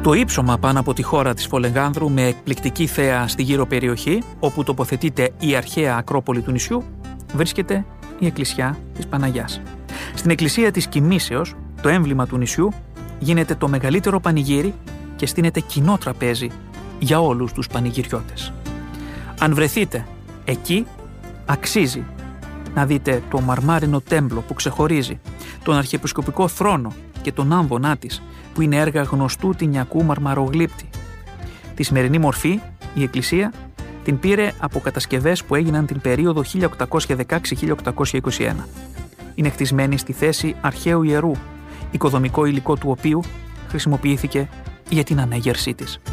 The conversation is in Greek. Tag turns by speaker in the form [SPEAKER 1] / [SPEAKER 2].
[SPEAKER 1] Στο ύψωμα πάνω από τη χώρα της Φολεγάνδρου, με εκπληκτική θέα στη γύρω περιοχή, όπου τοποθετείται η αρχαία Ακρόπολη του νησιού, βρίσκεται η εκκλησιά της Παναγιάς. Στην εκκλησία της Κοιμήσεως, το έμβλημα του νησιού, γίνεται το μεγαλύτερο πανηγύρι και στείνεται κοινό τραπέζι για όλους τους πανηγυριώτες. Αν βρεθείτε εκεί, αξίζει να δείτε το μαρμάρινο τέμπλο που ξεχωρίζει, τον αρχιεπισκοπικό θρόνο και τον άμβονά της, που είναι έργα γνωστού τινιακού μαρμαρογλύπτη. Τη σημερινή μορφή η εκκλησία την πήρε από κατασκευές που έγιναν την περίοδο 1816-1821. Είναι χτισμένη στη θέση αρχαίου ιερού, οικοδομικό υλικό του οποίου χρησιμοποιήθηκε για την ανέγερσή της.